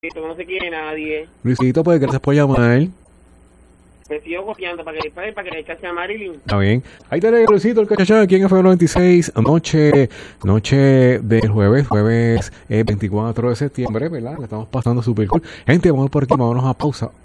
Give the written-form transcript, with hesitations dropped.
no se quiere nadie. Luisito, pues gracias por llamar. Me sigo copiando para que le echaste a Marilyn. Está bien. Ahí tenés, Luisito, el cachachán aquí en FM96. Noche del jueves 24 de septiembre, ¿verdad? Le estamos pasando súper cool. Gente, vamos por aquí, vámonos a pausa.